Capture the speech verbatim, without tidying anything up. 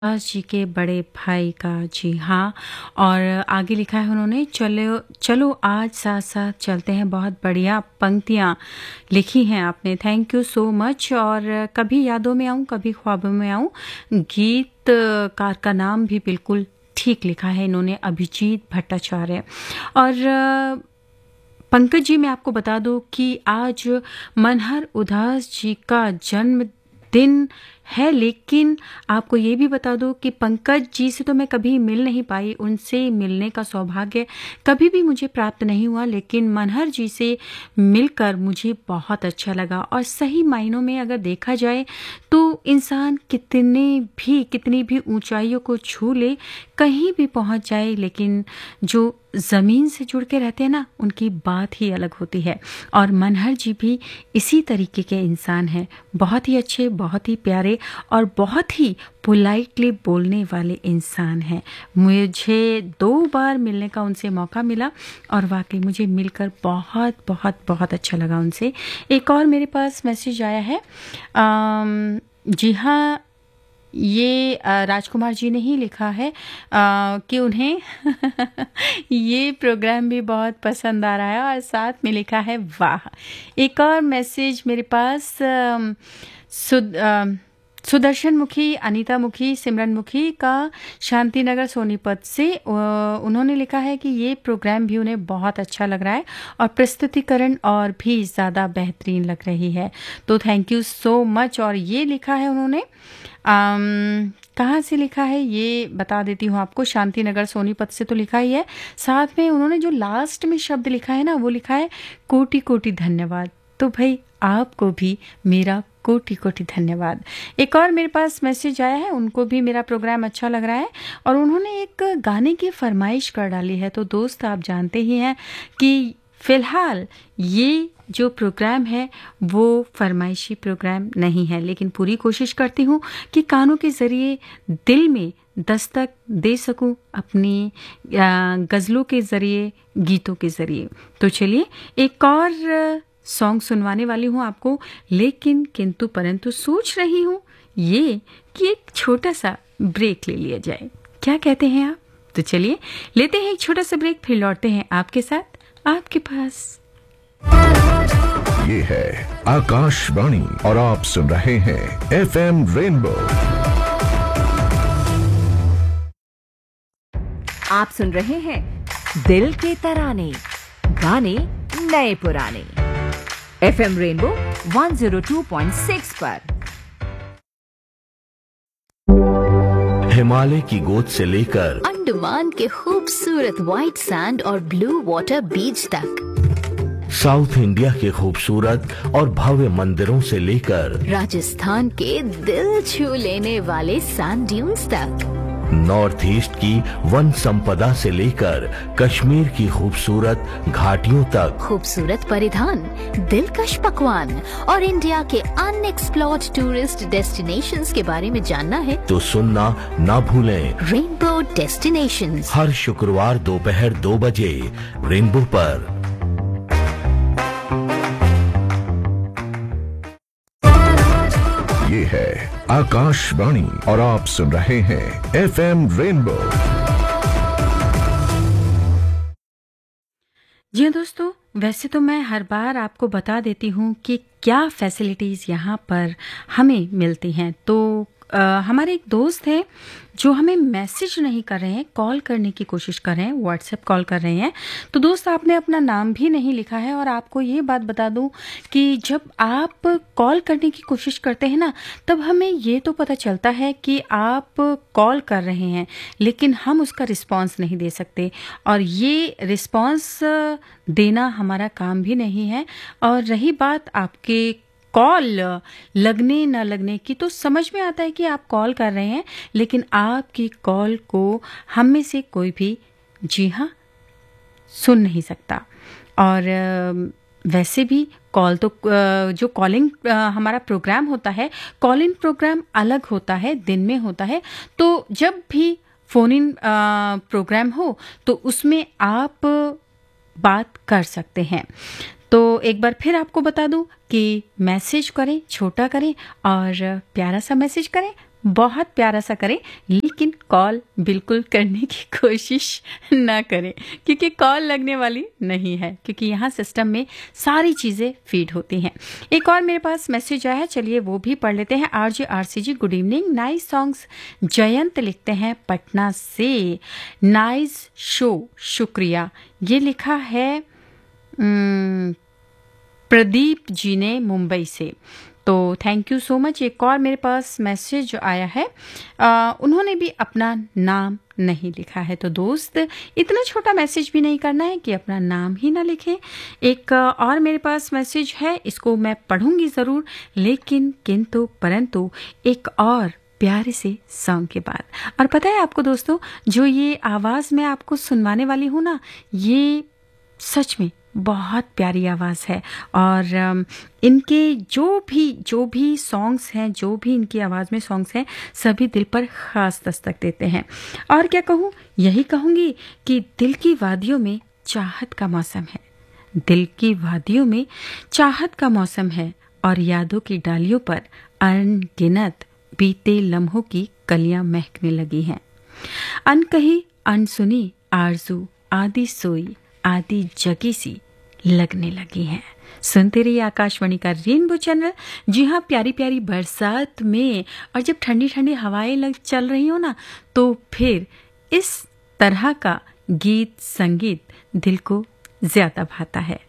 दास जी के बड़े भाई का, जी हाँ। और आगे लिखा है उन्होंने, चलो चलो आज साथ साथ चलते हैं। बहुत बढ़िया पंक्तियाँ लिखी हैं आपने, थैंक यू सो मच। और कभी यादों में आऊँ कभी ख्वाबों में आऊँ, गीतकार का नाम भी बिल्कुल ठीक लिखा है इन्होंने, अभिजीत भट्टाचार्य। और पंकज जी, मैं आपको बता दूं कि आज मनहर उदास जी का जन्म दिन है, लेकिन आपको ये भी बता दूं कि पंकज जी से तो मैं कभी मिल नहीं पाई, उनसे मिलने का सौभाग्य कभी भी मुझे प्राप्त नहीं हुआ, लेकिन मनहर जी से मिलकर मुझे बहुत अच्छा लगा। और सही मायनों में अगर देखा जाए तो इंसान कितने भी कितनी भी ऊंचाइयों को छू ले, कहीं भी पहुंच जाए, लेकिन जो ज़मीन से जुड़ के रहते हैं ना, उनकी बात ही अलग होती है। और मनहर जी भी इसी तरीके के इंसान हैं, बहुत ही अच्छे, बहुत ही प्यारे और बहुत ही पोलाइटली बोलने वाले इंसान हैं। मुझे दो बार मिलने का उनसे मौका मिला और वाकई मुझे मिलकर बहुत बहुत बहुत अच्छा लगा उनसे। एक और मेरे पास मैसेज आया है, आम, जी हाँ, ये राजकुमार जी ने ही लिखा है आ, कि उन्हें ये प्रोग्राम भी बहुत पसंद आ रहा है, और साथ में लिखा है वाह। एक और मैसेज मेरे पास आ, सुद, आ, सुदर्शन मुखी, अनीता मुखी, सिमरन मुखी का शांति नगर सोनीपत से, उन्होंने लिखा है कि ये प्रोग्राम भी उन्हें बहुत अच्छा लग रहा है और प्रस्तुतिकरण और भी ज़्यादा बेहतरीन लग रही है, तो थैंक यू सो मच। और ये लिखा है उन्होंने, आम, कहाँ से लिखा है ये बता देती हूँ आपको, शांति नगर सोनीपत से तो लिखा ही है, साथ में उन्होंने जो लास्ट में शब्द लिखा है ना, वो लिखा है कोटि कोटि धन्यवाद। तो भाई आपको भी मेरा कोटि कोटि धन्यवाद। एक और मेरे पास मैसेज आया है, उनको भी मेरा प्रोग्राम अच्छा लग रहा है और उन्होंने एक गाने की फरमाइश कर डाली है। तो दोस्त, आप जानते ही हैं कि फ़िलहाल ये जो प्रोग्राम है वो फरमाइशी प्रोग्राम नहीं है, लेकिन पूरी कोशिश करती हूँ कि कानों के ज़रिए दिल में दस्तक दे सकूं, अपनी गज़लों के ज़रिए, गीतों के ज़रिए। तो चलिए एक और सॉन्ग सुनवाने वाली हूँ आपको, लेकिन किंतु परंतु सोच रही हूँ ये कि एक छोटा सा ब्रेक ले लिया जाए, क्या कहते हैं आप? तो चलिए लेते हैं एक छोटा सा ब्रेक, फिर लौटते हैं आपके साथ आपके पास। ये है आकाशवाणी और आप सुन रहे हैं एफ एम रेनबो। आप सुन रहे हैं दिल के तराने, गाने नए पुराने, F M rainbow one zero two point six पर। हिमालय की गोद से लेकर अंडमान के खूबसूरत व्हाइट सैंड और ब्लू वाटर बीच तक, साउथ इंडिया के खूबसूरत और भव्य मंदिरों से लेकर राजस्थान के दिल छू लेने वाले सैंड ड्यून्स तक, नॉर्थ ईस्ट की वन संपदा से लेकर कश्मीर की खूबसूरत घाटियों तक, खूबसूरत परिधान, दिलकश पकवान और इंडिया के अनएक्सप्लोर्ड टूरिस्ट डेस्टिनेशंस के बारे में जानना है तो सुनना ना भूलें रेनबो डेस्टिनेशंस, हर शुक्रवार दोपहर दो बजे रेनबो पर। ये है आकाशवाणी और आप सुन रहे हैं एफ एम रेनबो। जी दोस्तों, वैसे तो मैं हर बार आपको बता देती हूँ कि क्या फैसिलिटीज़ यहाँ पर हमें मिलती हैं, तो आ, हमारे एक दोस्त हैं जो हमें मैसेज नहीं कर रहे हैं, कॉल करने की कोशिश कर रहे हैं, व्हाट्सएप कॉल कर रहे हैं। तो दोस्त, आपने अपना नाम भी नहीं लिखा है, और आपको ये बात बता दूं कि जब आप कॉल करने की कोशिश करते हैं ना, तब हमें ये तो पता चलता है कि आप कॉल कर रहे हैं, लेकिन हम उसका रिस्पॉन्स नहीं दे सकते, और ये रिस्पॉन्स देना हमारा काम भी नहीं है। और रही बात आपके कॉल लगने न लगने की, तो समझ में आता है कि आप कॉल कर रहे हैं, लेकिन आपकी कॉल को हम में से कोई भी, जी हाँ, सुन नहीं सकता। और वैसे भी कॉल तो, जो कॉलिंग हमारा प्रोग्राम होता है, कॉलिंग प्रोग्राम अलग होता है, दिन में होता है। तो जब भी फोन इन प्रोग्राम हो तो उसमें आप बात कर सकते हैं। तो एक बार फिर आपको बता दूं कि मैसेज करें, छोटा करें और प्यारा सा मैसेज करें, बहुत प्यारा सा करें, लेकिन कॉल बिल्कुल करने की कोशिश ना करें, क्योंकि कॉल लगने वाली नहीं है, क्योंकि यहाँ सिस्टम में सारी चीज़ें फीड होती हैं। एक और मेरे पास मैसेज आया है, चलिए वो भी पढ़ लेते हैं। आरजे आरसी जी good evening, nice songs. Jayant लिखते हैं पटना से, नाइस शो, शुक्रिया। ये लिखा है उम, प्रदीप जी ने मुंबई से, तो थैंक यू सो मच। एक और मेरे पास मैसेज आया है, आ, उन्होंने भी अपना नाम नहीं लिखा है। तो दोस्त, इतना छोटा मैसेज भी नहीं करना है कि अपना नाम ही ना लिखें। एक और मेरे पास मैसेज है, इसको मैं पढ़ूंगी ज़रूर, लेकिन किंतु परंतु एक और प्यारे से सॉन्ग के बाद। और पता है आपको दोस्तों, जो ये आवाज़ मैं आपको सुनवाने वाली हूँ ना, ये सच में बहुत प्यारी आवाज़ है। और इनके जो भी जो भी सॉन्ग्स हैं, जो भी इनकी आवाज़ में सॉन्ग्स हैं, सभी दिल पर ख़ास दस्तक देते हैं। और क्या कहूँ, यही कहूँगी कि दिल की वादियों में चाहत का मौसम है, दिल की वादियों में चाहत का मौसम है, और यादों की डालियों पर अनगिनत बीते लम्हों की कलियां महकने लगी हैं। अनकही अनसुनी आरज़ू आदि सोई आदि जगी सी लगने लगी हैं। सुनते रहिए आकाशवाणी का रेनबो चैनल। जी हाँ, प्यारी प्यारी बरसात में और जब ठंडी ठंडी हवाएं लग चल रही हो ना, तो फिर इस तरह का गीत संगीत दिल को ज्यादा भाता है।